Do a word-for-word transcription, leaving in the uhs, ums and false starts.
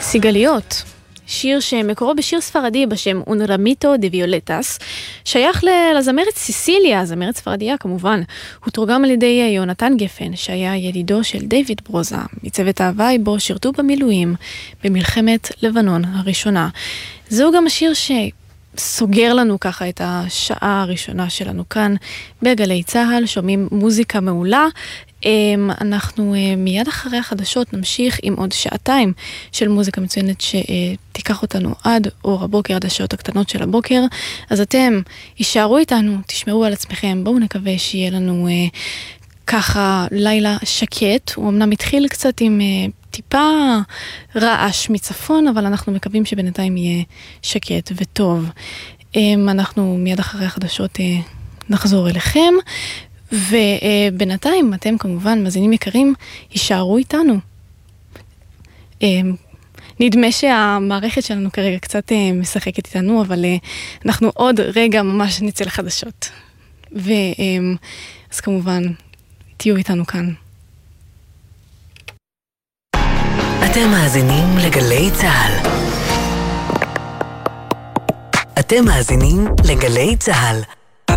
סיגליות, שיר שמקורו בשיר ספרדי בשם Un ramito de violetas, שייך לזמרת סיסיליה, זמרת ספרדיה כמובן. הוא תורגם על ידי יונתן גפן, שהיה ידידו של דיוויד ברוזה, מצוות ההוואי בו שירתו במילואים במלחמת לבנון הראשונה. זהו גם השיר שסוגר לנו ככה את השעה הראשונה שלנו כאן בגלי צהל, שומעים מוזיקה מעולה. אנחנו מיד אחרי החדשות נמשיך עם עוד שעתיים של מוזיקה מצוינת שתיקח אותנו עד אור הבוקר, עד השעות הקטנות של הבוקר. אז אתם יישארו איתנו, תשמרו על עצמכם, בואו נקווה שיהיה לנו ככה לילה שקט. הוא אמנם התחיל קצת עם טיפה רעש מצפון, אבל אנחנו מקווים שבינתיים יהיה שקט וטוב. אנחנו מיד אחרי החדשות נחזור אליכם, ובינתיים אתם כמובן מאזינים יקרים, יישארו איתנו. נדמה שהמערכת שלנו כרגע קצת משחקת איתנו, אבל אנחנו עוד רגע ממש נצא לחדשות. אז כמובן תהיו איתנו כאן. אתם מאזינים לגלי צהל. אתם מאזינים לגלי צהל.